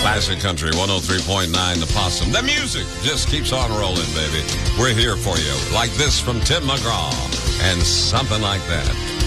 Classic Country 103.9 The Possum. The music just keeps on rolling, baby. We're here for you. Like this from Tim McGraw and Something Like That.